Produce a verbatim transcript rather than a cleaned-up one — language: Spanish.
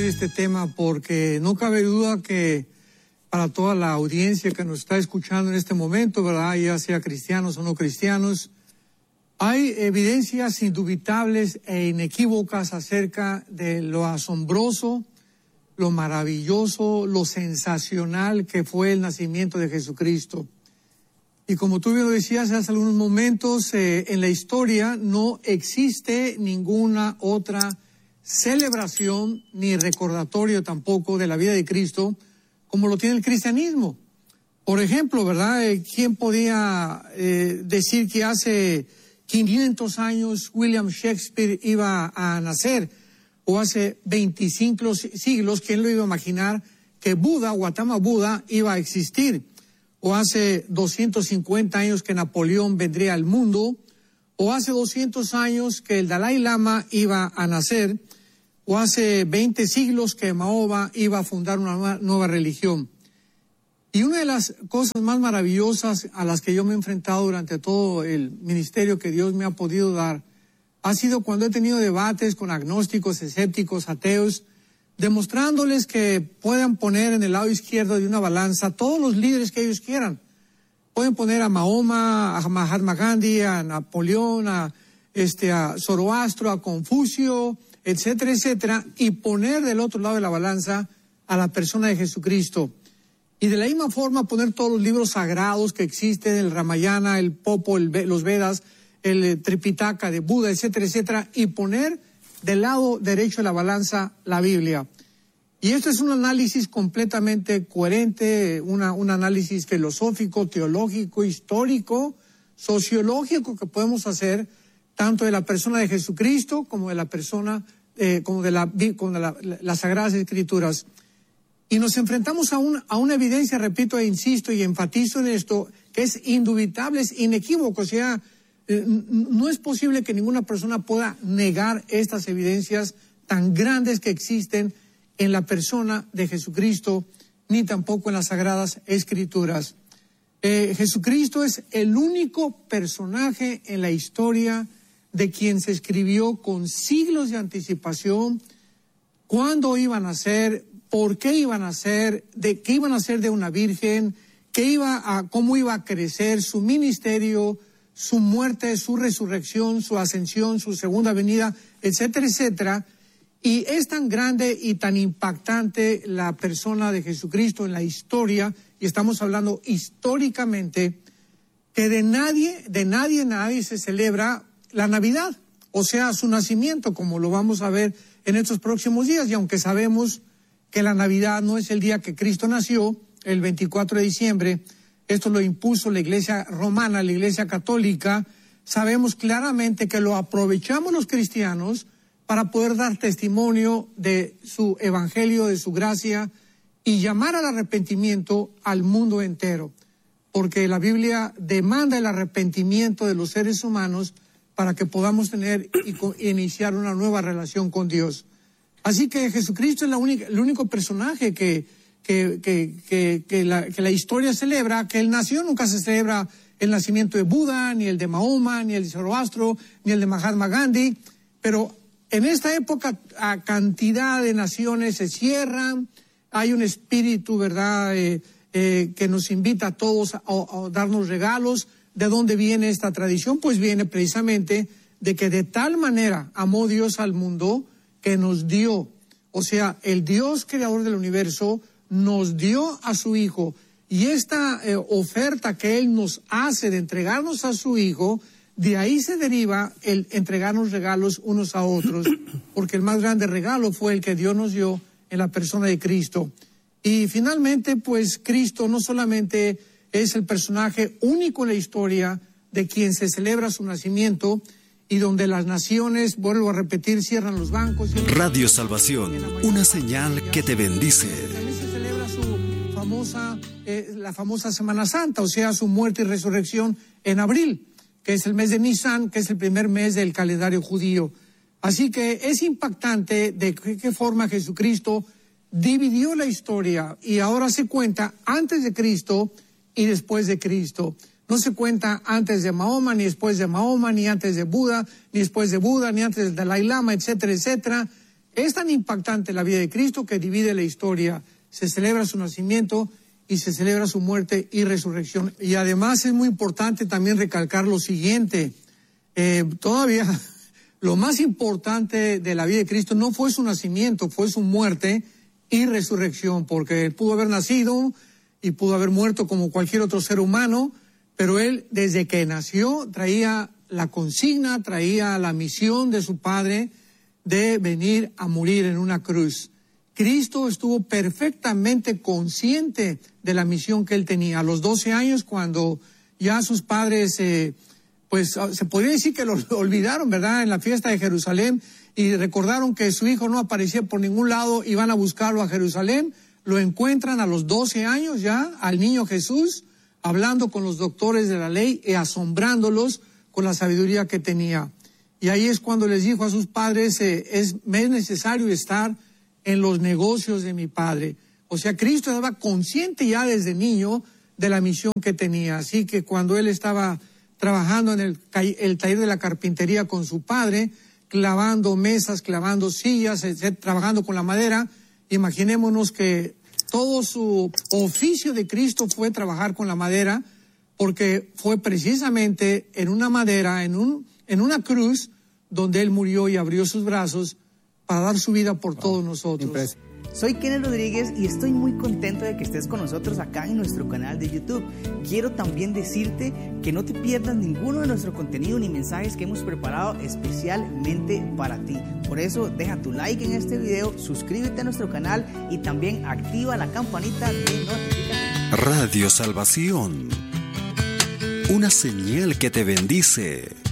este tema porque no cabe duda que para toda la audiencia que nos está escuchando en este momento, ¿verdad?, ya sea cristianos o no cristianos, hay evidencias indubitables e inequívocas acerca de lo asombroso, lo maravilloso, lo sensacional que fue el nacimiento de Jesucristo. Y como tú bien lo decías hace algunos momentos, eh, en la historia no existe ninguna otra celebración ni recordatorio tampoco de la vida de Cristo como lo tiene el cristianismo. Por ejemplo, ¿verdad? Eh, ¿Quién podía eh, decir que hace quinientos años William Shakespeare iba a nacer? O hace veinticinco siglos, ¿quién lo iba a imaginar que Buda, Gautama Buda, iba a existir? O hace doscientos cincuenta años que Napoleón vendría al mundo, o hace doscientos años que el Dalai Lama iba a nacer, o hace veinte siglos que Mahoma iba a fundar una nueva, nueva religión. Y una de las cosas más maravillosas a las que yo me he enfrentado durante todo el ministerio que Dios me ha podido dar, ha sido cuando he tenido debates con agnósticos, escépticos, ateos, demostrándoles que puedan poner en el lado izquierdo de una balanza todos los líderes que ellos quieran. Pueden poner a Mahoma, a Mahatma Gandhi, a Napoleón, a, este, a Zoroastro, a Confucio, etcétera, etcétera, y poner del otro lado de la balanza a la persona de Jesucristo. Y de la misma forma poner todos los libros sagrados que existen, el Ramayana, el Popo, el, los Vedas, el Tripitaka de Buda, etcétera, etcétera, y poner del lado derecho de la balanza la Biblia. Y esto es un análisis completamente coherente, una, un análisis filosófico, teológico, histórico, sociológico que podemos hacer tanto de la persona de Jesucristo como de la persona, eh, como de, la, como de la, las Sagradas Escrituras. Y nos enfrentamos a, un, a una evidencia, repito e insisto y enfatizo en esto, que es indubitable, es inequívoco, o sea, eh, no es posible que ninguna persona pueda negar estas evidencias tan grandes que existen en la persona de Jesucristo, ni tampoco en las Sagradas Escrituras. Eh, Jesucristo es el único personaje en la historia de quien se escribió con siglos de anticipación cuándo iban a ser, por qué iban a ser, de qué iban a ser de una virgen, qué iba a, cómo iba a crecer su ministerio, su muerte, su resurrección, su ascensión, su segunda venida, etcétera, etcétera. Y es tan grande y tan impactante la persona de Jesucristo en la historia, y estamos hablando históricamente, que de nadie, de nadie, nadie se celebra la Navidad, o sea, su nacimiento, como lo vamos a ver en estos próximos días. Y aunque sabemos que la Navidad no es el día que Cristo nació, el veinticuatro de diciembre, esto lo impuso la Iglesia Romana, la Iglesia Católica, sabemos claramente que lo aprovechamos los cristianos para poder dar testimonio de su evangelio, de su gracia, y llamar al arrepentimiento al mundo entero, porque la Biblia demanda el arrepentimiento de los seres humanos para que podamos tener y iniciar una nueva relación con Dios. Así que Jesucristo es la única, el único personaje que, que, que, que, que, la, que la historia celebra, que él nació. Nunca se celebra el nacimiento de Buda, ni el de Mahoma, ni el de Zoroastro, ni el de Mahatma Gandhi, pero en esta época a cantidad de naciones se cierran, hay un espíritu, ¿verdad?, eh, eh, que nos invita a todos a, a darnos regalos. ¿De dónde viene esta tradición? Pues viene precisamente de que de tal manera amó Dios al mundo que nos dio, o sea, el Dios creador del universo nos dio a su Hijo, y esta eh, oferta que Él nos hace de entregarnos a su Hijo, de ahí se deriva el entregarnos regalos unos a otros, porque el más grande regalo fue el que Dios nos dio en la persona de Cristo. Y finalmente, pues Cristo no solamente es el personaje único en la historia de quien se celebra su nacimiento y donde las naciones, vuelvo a repetir, cierran los bancos. Radio Salvación, una señal que te bendice. También se celebra su famosa, eh, la famosa Semana Santa, o sea, su muerte y resurrección en abril, que es el mes de Nisan, que es el primer mes del calendario judío. Así que es impactante de qué forma Jesucristo dividió la historia y ahora se cuenta antes de Cristo y después de Cristo. No se cuenta antes de Mahoma, ni después de Mahoma, ni antes de Buda, ni después de Buda, ni antes del Dalai Lama, etcétera, etcétera. Es tan impactante la vida de Cristo que divide la historia. Se celebra su nacimiento y se celebra su muerte y resurrección. Y además es muy importante también recalcar lo siguiente. Eh, todavía lo más importante de la vida de Cristo no fue su nacimiento, fue su muerte y resurrección, porque él pudo haber nacido y pudo haber muerto como cualquier otro ser humano, pero él desde que nació traía la consigna, traía la misión de su Padre de venir a morir en una cruz. Cristo estuvo perfectamente consciente de la misión que él tenía. A los doce años, cuando ya sus padres, eh, pues se podría decir que lo olvidaron, ¿verdad?, en la fiesta de Jerusalén, y recordaron que su hijo no aparecía por ningún lado, iban a buscarlo a Jerusalén, lo encuentran a los doce años ya, al niño Jesús, hablando con los doctores de la ley y asombrándolos con la sabiduría que tenía. Y ahí es cuando les dijo a sus padres, eh, es, me es necesario estar en los negocios de mi Padre. O sea, Cristo estaba consciente ya desde niño de la misión que tenía. Así que cuando él estaba trabajando en el, el taller de la carpintería con su padre, clavando mesas, clavando sillas, etcétera, trabajando con la madera, imaginémonos que todo su oficio de Cristo fue trabajar con la madera, porque fue precisamente en una madera, en un, en una cruz, donde él murió y abrió sus brazos para dar su vida por wow. todos nosotros. Soy Kenneth Rodríguez y estoy muy contento de que estés con nosotros acá en nuestro canal de YouTube. Quiero también decirte que no te pierdas ninguno de nuestro contenido ni mensajes que hemos preparado especialmente para ti. Por eso deja tu like en este video, suscríbete a nuestro canal y también activa la campanita de notificaciones. Radio Salvación, una señal que te bendice.